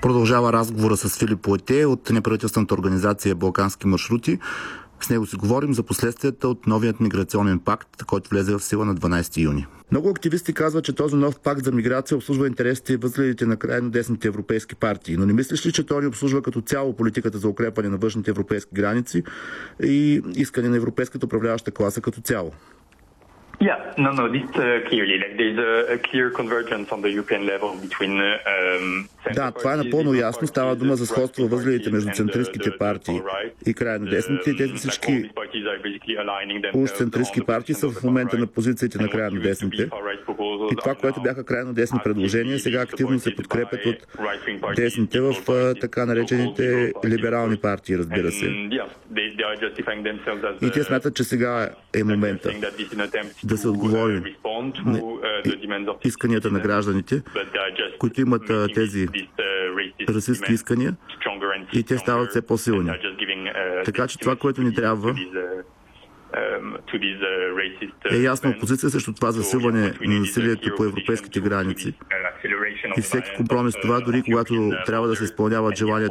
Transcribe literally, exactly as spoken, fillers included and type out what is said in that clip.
Продължава разговора с Филип Лойте от неправителствената организация Балкански маршрути. С него си говорим за последствията от новият миграционен пакт, който влезе в сила на дванадесети юни. Много активисти казват, че този нов пакт за миграция обслужва интересите и възгледите на крайно десните европейски партии. Но не мислиш ли, че той ни обслужва като цяло политиката за укрепване на външните европейски граници и искане на европейската управляваща класа като цяло? Yeah, no, no, this uh, clearly, like there's a, a clear convergence on the European level between um, Да, това е напълно ясно. Става дума за сходство във възгледите между центристските партии и крайно десните. И тези всички уж-центристски партии са в момента на позициите на крайно десните. И това, което бяха крайно десни предложения, сега активно се подкрепят от десните в така наречените либерални партии, разбира се. И те смятат, че сега е момента да се отговори на исканията на гражданите, които имат тези расистски искания, и те стават все по-силни. Така че това, което ни трябва, е ясна опозиция срещу това засилване на насилието по европейските граници. И всеки компромис това, дори когато трябва да се изпълняват желанията